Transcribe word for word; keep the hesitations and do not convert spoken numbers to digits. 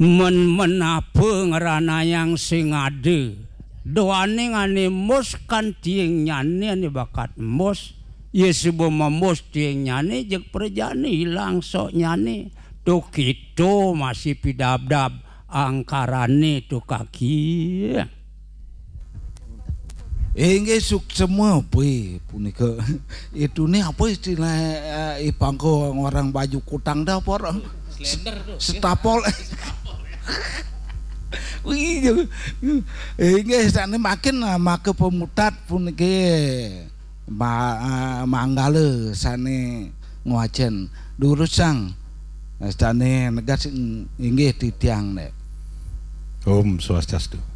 men menapeung ranayang sing ade doane ngani mos kan tieng nyani ani bakat mos Yesu boma mos tieng nyani jeung perjani hilang sok nyani tuh kitu masih pidabdab angkarane tuh kaki Engge suk semua boy punika itu nih apa istilah uh, ipangko orang baju kutang dapur slender tuh setapol wih engge sana makin make pemutat punike ma uh, manggale sane nguajen durusang sane negas engge di tiang nek Om Swastiastu.